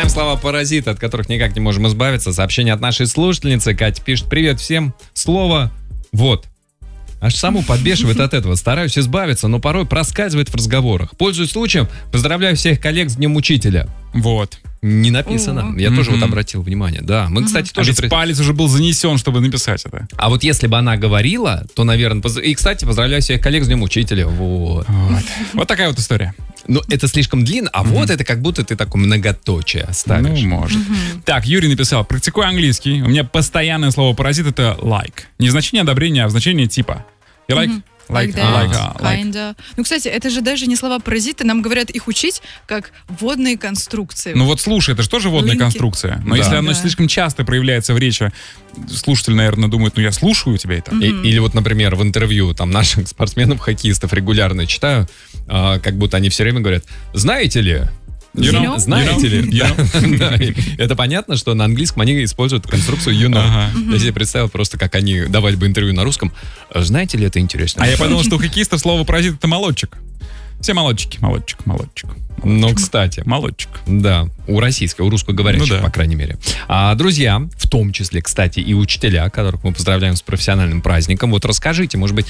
Знаем слова паразиты, от которых никак не можем избавиться. Сообщение от нашей слушательницы. Катя пишет: привет всем. Слово «вот». Аж саму подбешивает от этого. Стараюсь избавиться, но порой проскальзывает в разговорах. Пользуясь случаем, поздравляю всех коллег с Днем Учителя. Вот. Не написано. Я тоже вот обратил внимание. Да, мы, кстати, тоже... Ведь палец уже был занесен, чтобы написать это. А вот если бы она говорила, то, наверное... И, кстати, поздравляю всех коллег с Днем Учителя. Вот. Вот такая вот история. Ну, это слишком длинно, а вот это как будто ты такое многоточие ставишь. Ну, может. Так, Юрий написал: практикую английский. У меня постоянное слово паразит — это like. Не в значении одобрения, а в значении типа. You like? Like that, kinda. Ну, кстати, это же даже не слова паразиты. Нам говорят их учить как водные конструкции. Ну вот слушай, это же тоже водная конструкция. Но если оно слишком часто проявляется в речи, слушатель, наверное, думает: ну я слушаю тебя это. Или вот, например, в интервью там наших спортсменов-хоккеистов регулярно читаю, как будто они все время говорят: знаете ли? Знаете ли? Да. Это понятно, что на английском они используют конструкцию you know. Я себе представил просто, как они давали бы интервью на русском. Знаете ли, это интересно? А я подумал, что у хоккеистов слово паразит — это молодчик. Все молодчики. Молодчик. Ну, кстати. Молодчик. Да, у русскоговорящих, по крайней мере. Друзья, в том числе, кстати, и учителя, которых мы поздравляем с профессиональным праздником. Вот расскажите, может быть,